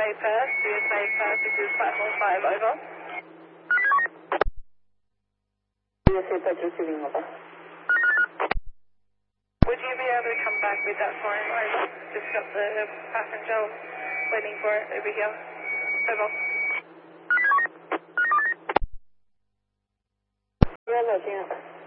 Perth, this is platform 5, over. USA Perth receiving, over. Would you be able to come back with that time, over? Just got the passenger waiting for it over here. Over. Yeah,